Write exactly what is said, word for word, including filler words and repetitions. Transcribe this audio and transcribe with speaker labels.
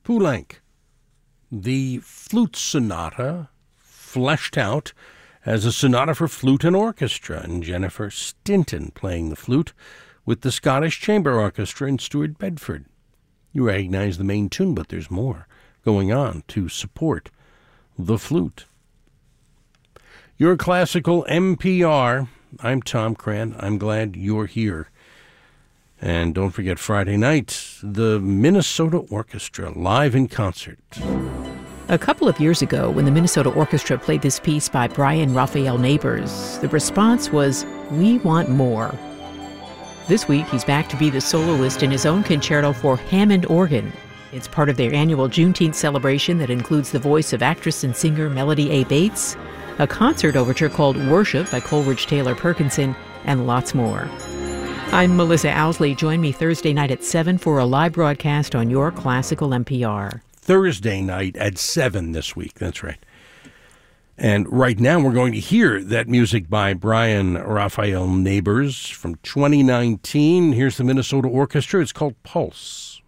Speaker 1: Poulenc, the flute sonata fleshed out as a sonata for flute and orchestra, and Jennifer Stinton playing the flute with the Scottish Chamber Orchestra in Stuart Bedford. You recognize the main tune, but there's more going on to support the flute. Your Classical N P R. I'm Tom Cran. I'm glad you're here. And don't forget Friday night, the Minnesota Orchestra live in concert.
Speaker 2: A couple of years ago, when the Minnesota Orchestra played this piece by Brian Raphael Neighbors, the response was, "We want more." This week, he's back to be the soloist in his own concerto for Hammond organ. It's part of their annual Juneteenth celebration that includes the voice of actress and singer Melody A. Bates, a concert overture called Worship by Coleridge Taylor Perkinson, and lots more. I'm Melissa Owsley. Join me Thursday night at seven for a live broadcast on Your Classical N P R.
Speaker 1: Thursday night at seven this week. That's right. And right now we're going to hear that music by Brian Raphael Neighbors from twenty nineteen. Here's the Minnesota Orchestra. It's called Pulse.